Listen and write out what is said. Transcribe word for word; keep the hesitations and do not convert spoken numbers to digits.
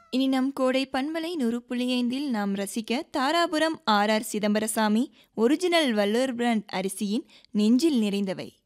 இனி நம் கோடை பண்பலை நூறு புள்ளி ஐந்தில் நாம் ரசிக்க Dharapuram R R Chidambarasamy original Valluvar brand அரிசியின் நெஞ்சில் நிறைந்தவை.